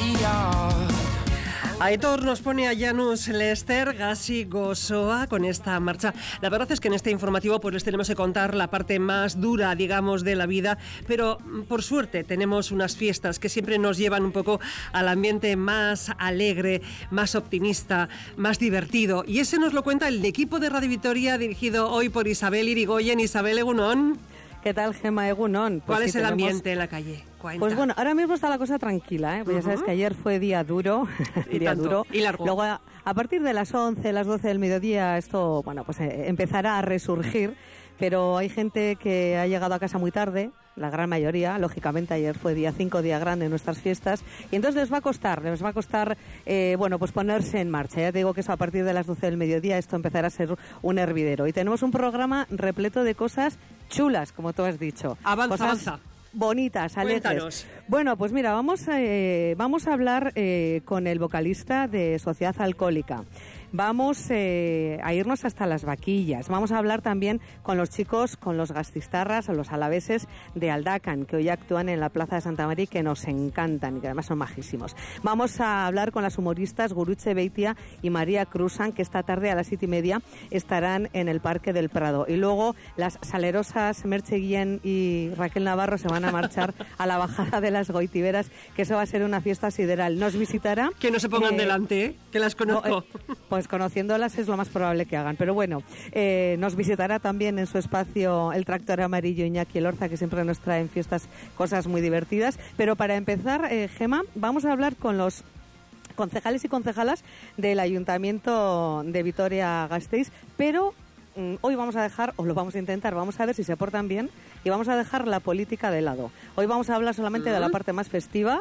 Aitor nos pone a Janus Lester, Gasi Gozoa con esta marcha. La verdad es que en este informativo pues les tenemos que contar la parte más dura, digamos, de la vida, pero por suerte tenemos unas fiestas que siempre nos llevan un poco al ambiente más alegre, más optimista, más divertido. Y ese nos lo cuenta el equipo de Radio Vitoria dirigido hoy por Isabel Irigoyen. Isabel, egunon. ¿Qué tal, Gema, egunon? Pues ¿cuál es el ambiente en la calle? Cuenta. Pues bueno, ahora mismo está la cosa tranquila, ¿eh? Pues ya sabes que ayer fue día duro, duro. Y largo. Luego, a partir de las 11, las 12 del mediodía, esto, bueno, pues empezará a resurgir, pero hay gente que ha llegado a casa muy tarde, la gran mayoría, lógicamente ayer fue día 5, día grande en nuestras fiestas, y entonces les va a costar, bueno, pues ponerse en marcha. Ya te digo que eso a partir de las 12 del mediodía esto empezará a ser un hervidero. Y tenemos un programa repleto de cosas chulas, como tú has dicho. Avanza. Bonitas, alegres. Cuéntanos. Bueno, pues mira, vamos a hablar con el vocalista de Sociedad Alcohólica. Vamos a irnos hasta Las Vaquillas. Vamos a hablar también con los chicos, con los gastistarras o los alaveses de Aldacan, que hoy actúan en la Plaza de Santa María, que nos encantan y que además son majísimos. Vamos a hablar con las humoristas Gurutze Beitia y María Cruzan, que esta tarde a las 7:30 estarán en el Parque del Prado. Y luego las salerosas Merche Guillén y Raquel Navarro se van a marchar a la bajada de las Goitiberas, que eso va a ser una fiesta sideral. Nos visitará... Que no se pongan delante, que las conozco. Pues conociéndolas es lo más probable que hagan. Pero bueno, nos visitará también en su espacio el Tractor Amarillo Iñaki Elorza, que siempre nos trae en fiestas cosas muy divertidas. Pero para empezar, Gema, vamos a hablar con los concejales y concejalas del Ayuntamiento de Vitoria-Gasteiz, pero hoy vamos a dejar, o lo vamos a intentar, vamos a ver si se portan bien, y vamos a dejar la política de lado. Hoy vamos a hablar solamente de la parte más festiva,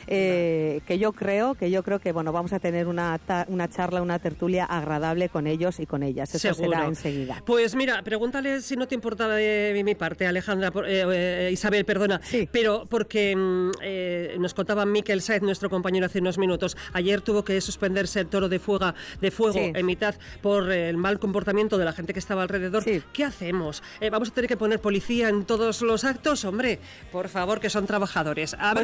que yo creo que bueno, vamos a tener una charla, una tertulia agradable con ellos y con ellas. Eso seguro. Será enseguida. Pues mira, pregúntale si no te importa de mi parte, Alejandra, Isabel, perdona, sí. Pero porque nos contaba Miquel Saez, nuestro compañero, hace unos minutos, ayer tuvo que suspenderse el toro de fuego sí. En mitad por el mal comportamiento de la gente que estaba alrededor. Sí. ¿Qué hacemos? ¿Vamos a tener que poner policía en todos los actos? Hombre, por favor, que son trabajadores. A ver